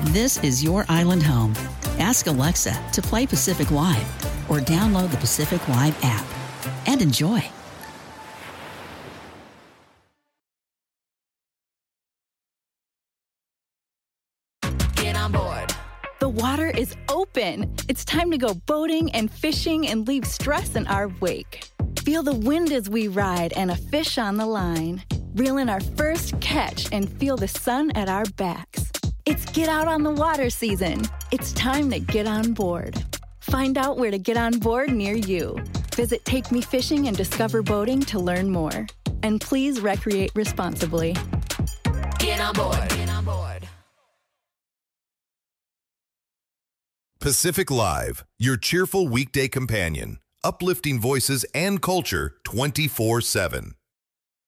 This is your island home. Ask Alexa to play Pacific Live or download the Pacific Live app and enjoy. Get on board. The water is open. It's time to go boating and fishing and leave stress in our wake. Feel the wind as we ride and a fish on the line. Reel in our first catch and feel the sun at our backs. It's Get Out on the Water season. It's time to get on board. Find out where to get on board near you. Visit Take Me Fishing and Discover Boating to learn more. And please recreate responsibly. Get on board. Get on board. Pacific Live, your cheerful weekday companion, uplifting voices and culture 24/7.